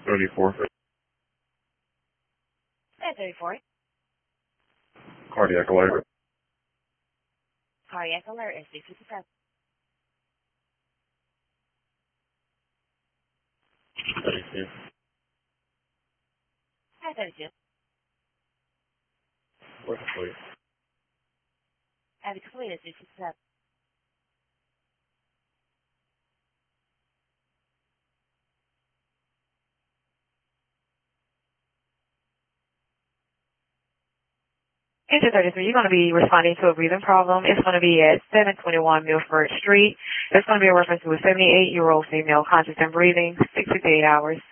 34. 34. Cardiac alert. Cardiac alert is 657. 32. 32. We're complete. Have you completed 657? Engine 33, you're going to be responding to a breathing problem. It's going to be at 721 Milford Street. There's going to be a reference to a 78-year-old female conscious and breathing, 6 to 8 hours.